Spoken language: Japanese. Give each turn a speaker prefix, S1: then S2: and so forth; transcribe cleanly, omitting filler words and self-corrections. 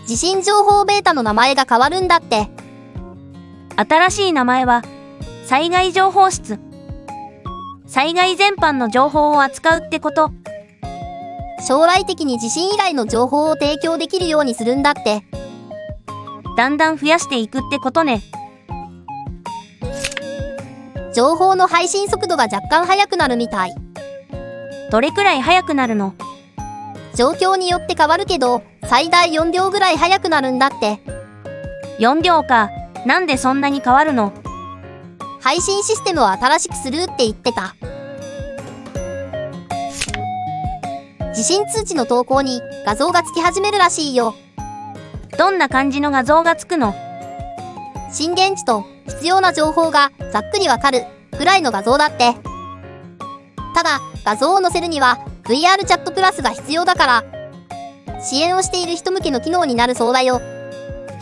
S1: 地震情報ベータの名前が変わるんだって。
S2: 新しい名前は、災害情報室。災害全般の情報を扱うってこと。
S1: 将来的に地震以外の情報を提供できるようにするんだって。
S2: だんだん増やしていくってことね。
S1: 情報の配信速度が若干速くなるみたい。
S2: どれくらい速くなるの？
S1: 状況によって変わるけど、最大4秒ぐらい速くなるんだって。
S2: 4秒か。なんでそんなに変わるの？
S1: 配信システムを新しくするって言ってた。地震通知の投稿に画像がつき始めるらしいよ。
S2: どんな感じの画像がつくの？
S1: 震源地と必要な情報がざっくりわかるくらいの画像だって。ただ、画像を載せるには VR チャットプラスが必要だから、支援をしている人向けの機能になるそうだよ。